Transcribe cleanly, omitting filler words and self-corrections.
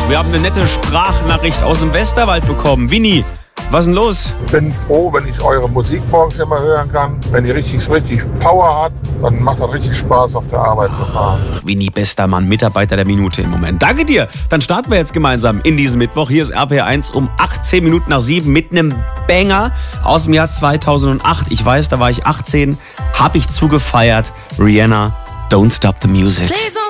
Wir haben eine nette Sprachnachricht aus dem Westerwald bekommen. Winnie, was ist denn los? Ich bin froh, wenn ich eure Musik morgens immer hören kann. Wenn die richtig Power hat, dann macht das richtig Spaß, auf der Arbeit zu fahren. Winnie, bester Mann, Mitarbeiter der Minute im Moment. Danke dir. Dann starten wir jetzt gemeinsam in diesem Mittwoch. Hier ist RPR1 um 18 Minuten nach 7 mit einem Banger aus dem Jahr 2008. Ich weiß, da war ich 18, habe ich zugefeiert. Rihanna, Don't Stop the Music.